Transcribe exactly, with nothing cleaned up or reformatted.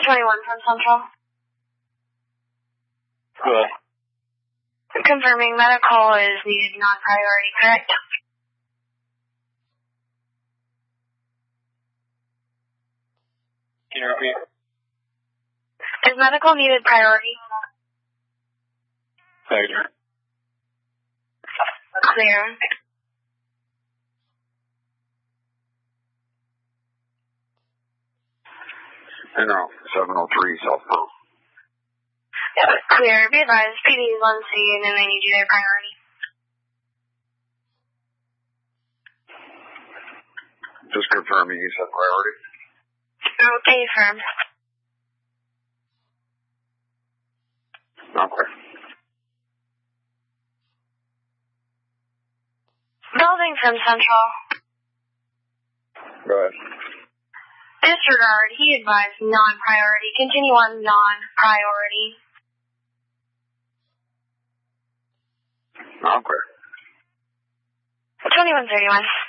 twenty-one from Central. Good. Confirming medical is needed non-priority, correct? Can you repeat? Is medical needed priority? Negative. Clear. And no, seven oh three southbound. Clear. Be advised, P D is on scene and they need you there priority. Just confirming you said priority. Okay, firm. Okay. Building from Central. Go ahead. Disregard, he advised non-priority. Continue on non-priority. Okay. twenty-one thirty-one.